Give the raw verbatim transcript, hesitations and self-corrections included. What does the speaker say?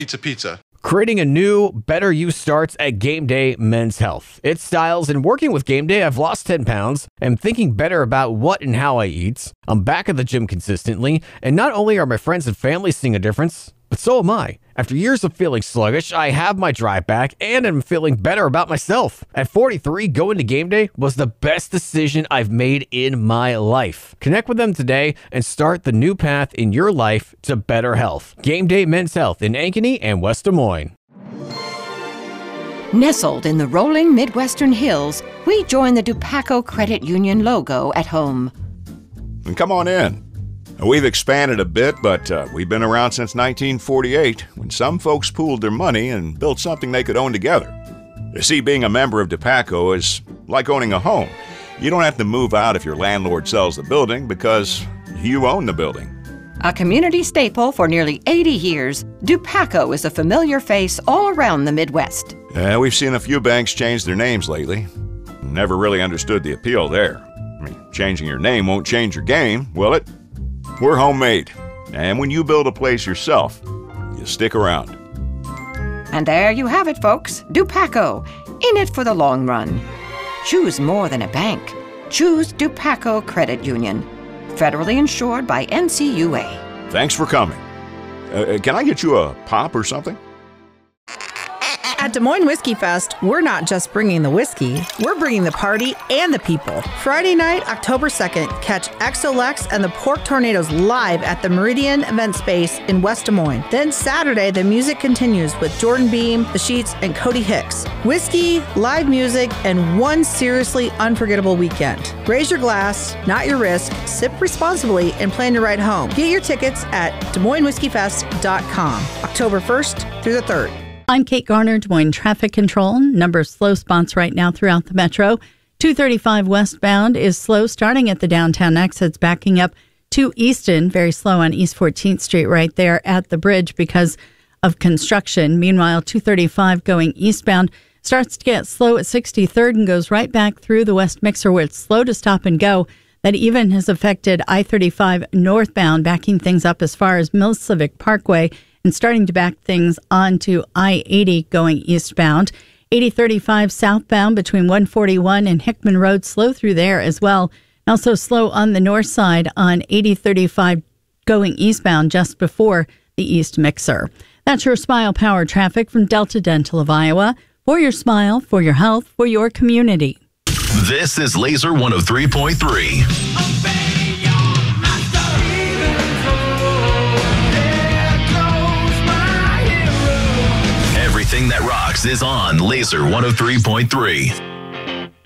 Pizza Pizza. Creating a new, better you starts at Game Day Men's Health. It's styles, and working with Game Day, I've lost ten pounds. I'm thinking better about what and how I eat. I'm back at the gym consistently, and not only are my friends and family seeing a difference, but so am I. After years of feeling sluggish, I have my drive back, and I'm feeling better about myself. At forty-three, going to Game Day was the best decision I've made in my life. Connect with them today and start the new path in your life to better health. Game Day Men's Health in Ankeny and West Des Moines. Nestled in the rolling Midwestern hills, we join the Dupaco Credit Union logo at home. And come on in. We've expanded a bit, but uh, we've been around since nineteen forty-eight, when some folks pooled their money and built something they could own together. You see, being a member of Dupaco is like owning a home. You don't have to move out if your landlord sells the building because you own the building. A community staple for nearly eighty years, Dupaco is a familiar face all around the Midwest. Uh, we've seen a few banks change their names lately. Never really understood the appeal there. I mean, changing your name won't change your game, will it? We're homemade, and when you build a place yourself, you stick around. And there you have it, folks. Dupaco, in it for the long run. Choose more than a bank. Choose Dupaco Credit Union. Federally insured by N C U A. Thanks for coming. Uh, can I get you a pop or something? At Des Moines Whiskey Fest, we're not just bringing the whiskey, we're bringing the party and the people. Friday night, October second, catch X O Lex and the Pork Tornadoes live at the Meridian Event Space in West Des Moines. Then Saturday, the music continues with Jordan Beam, The Sheets, and Cody Hicks. Whiskey, live music, and one seriously unforgettable weekend. Raise your glass, not your wrist, sip responsibly, and plan your ride home. Get your tickets at Des Moines Whiskey Fest dot com, October first through the third. I'm Kate Garner, Des Moines Traffic Control. Number of slow spots right now throughout the metro. two thirty-five westbound is slow starting at the downtown exits, backing up to Easton. Very slow on East fourteenth Street right there at the bridge because of construction. Meanwhile, two thirty-five going eastbound starts to get slow at sixty-third and goes right back through the West Mixer where it's slow to stop and go. That even has affected I thirty-five northbound, backing things up as far as Mills Civic Parkway and starting to back things onto I eighty going eastbound. eighty thirty-five southbound between one forty-one and Hickman Road, slow through there as well. Also slow on the north side on eighty thirty-five going eastbound just before the East Mixer. That's your Smile Power traffic from Delta Dental of Iowa. For your smile, for your health, for your community. This is Laser one oh three point three. Everything that rocks is on Laser one oh three point three.